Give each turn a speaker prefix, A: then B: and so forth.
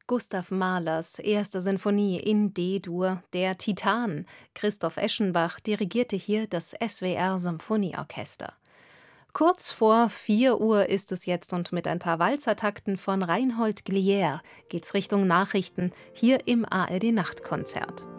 A: Gustav Mahlers erste Sinfonie in D-Dur, der Titan. Christoph Eschenbach dirigierte hier das SWR Symphonieorchester. Kurz vor 4 Uhr ist es jetzt und mit ein paar Walzertakten von Reinhold Glier geht's Richtung Nachrichten hier im ARD Nachtkonzert.